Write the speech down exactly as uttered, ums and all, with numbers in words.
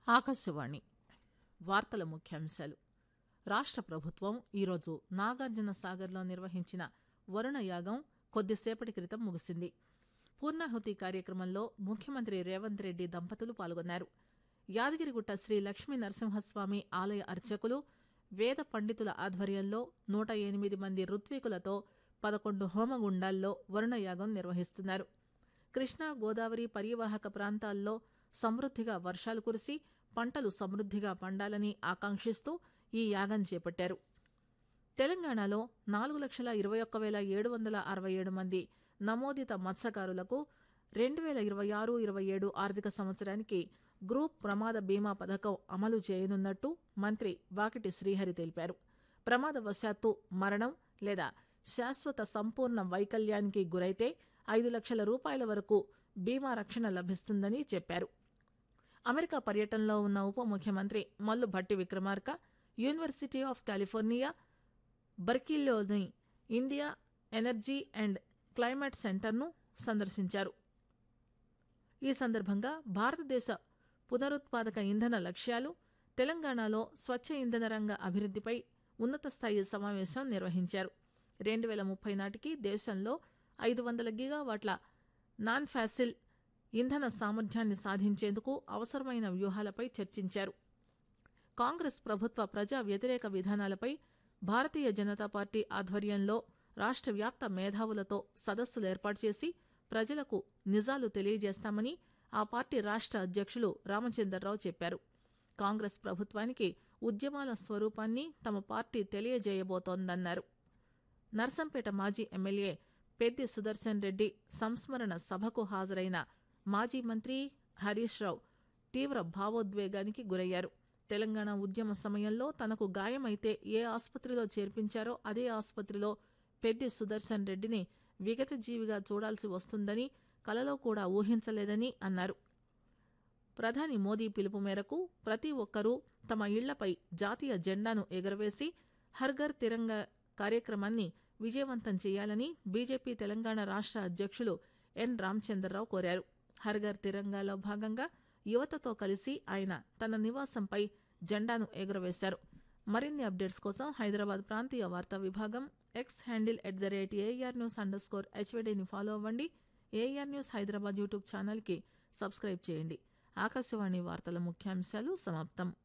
ఆకాశవాణి వార్తల ముఖ్యాంశాలు. రాష్ట్ర ప్రభుత్వం ఈరోజు నాగార్జున సాగర్లో నిర్వహించిన వరుణ యాగం కొద్దిసేపటి క్రితం ముగిసింది. పూర్ణాహుతి కార్యక్రమంలో ముఖ్యమంత్రి రేవంత్ రెడ్డి దంపతులు పాల్గొన్నారు. యాదగిరిగుట్ట శ్రీ లక్ష్మీ నరసింహస్వామి ఆలయ అర్చకులు, వేద పండితుల ఆధ్వర్యంలో నూట ఎనిమిది మంది ఋత్వికులతో పదకొండు హోమగుండాల్లో వరుణయాగం నిర్వహిస్తున్నారు. కృష్ణా గోదావరి పరివాహక ప్రాంతాల్లో సమృద్దిగా వర్షాలు కురిసి పంటలు సమృద్దిగా పండాలని ఆకాంక్షిస్తూ ఈ యాగం చేపట్టారు. తెలంగాణలో నాలుగు లక్షల ఇరవై ఒక్క వేల ఏడు వందల అరవై ఏడు మంది నమోదిత మత్స్యకారులకు రెండు వేల ఇరవై ఆరు ఇరవై ఏడు ఆర్థిక సంవత్సరానికి గ్రూప్ ప్రమాద బీమా పథకం అమలు చేయనున్నట్టు మంత్రి వాకిటి శ్రీహరి తెలిపారు. ప్రమాదవశాత్తు మరణం లేదా శాశ్వత సంపూర్ణ వైకల్యానికి గురైతే ఐదు లక్షల రూపాయల వరకు బీమా రక్షణ లభిస్తుందని చెప్పారు. అమెరికా పర్యటనలో ఉన్న ఉప ముఖ్యమంత్రి Mallu Bhatti Vikramarka university of California బర్కిలీలోని India energy and climate సెంటర్ను సందర్శించారు. ఈ సందర్భంగా భారతదేశ పునరుత్పాదక ఇంధన లక్ష్యాలు, తెలంగాణలో స్వచ్ఛ ఇంధన రంగ అభివృద్దిపై ఉన్నత స్థాయి సమావేశం నిర్వహించారు. రెండు వేల ముప్పై నాటికి దేశంలో ఐదు వందల గిగావాట్ల నాన్ ఫాసిల్ ఇంధన సామర్థ్యాన్ని సాధించేందుకు అవసరమైన వ్యూహాలపై చర్చించారు. కాంగ్రెస్ ప్రభుత్వ ప్రజా వ్యతిరేక విధానాలపై భారతీయ జనతా పార్టీ ఆధ్వర్యంలో రాష్ట్ర వ్యాప్త మేధావులతో సదస్సులు ఏర్పాటు చేసి ప్రజలకు నిజాలు తెలియజేస్తామని ఆ పార్టీ రాష్ట్ర అధ్యక్షులు రామచంద్రరావు చెప్పారు. కాంగ్రెస్ ప్రభుత్వానికి ఉద్యమాల స్వరూపాన్ని తమ పార్టీ తెలియజేయబోతోందన్నారు. నర్సంపేట మాజీ ఎమ్మెల్యే పెద్ది సుదర్శన్ రెడ్డి సంస్మరణ సభకు హాజరైన మాజీ మంత్రి హరీష్ రావు తీవ్ర భావోద్వేగానికి గురయ్యారు. తెలంగాణ ఉద్యమ సమయంలో తనకు గాయమైతే ఏ ఆసుపత్రిలో చేర్పించారో అదే ఆసుపత్రిలో పెద్ది సుదర్శన్ రెడ్డిని విగత జీవిగా చూడాల్సి వస్తుందని కలలో కూడా ఊహించలేదని అన్నారు. ప్రధాని మోదీ పిలుపు మేరకు ప్రతి ఒక్కరూ తమ ఇళ్లపై జాతీయ జెండాను ఎగురవేసి హర్ఘర్ తిరంగా కార్యక్రమాన్ని విజయవంతం చేయాలని బీజేపీ తెలంగాణ రాష్ట్ర అధ్యక్షులు ఎన్ రామచంద్రరావు కోరారు. హర్ఘర్ తిరంగాలో భాగంగా యువతతో కలిసి ఆయన తన నివాసంపై జెండాను ఎగురవేశారు. మరిన్ని అప్డేట్స్ కోసం హైదరాబాద్ ప్రాంతీయ వార్తా విభాగం X handle at the rate AR news under score హెచ్వీడీని follow అవ్వండి. ఏఆర్ న్యూస్ హైదరాబాద్ యూట్యూబ్ ఛానల్కి సబ్స్క్రైబ్ చేయండి. ఆకాశవాణి వార్తల ముఖ్యాంశాలు సమాప్తం.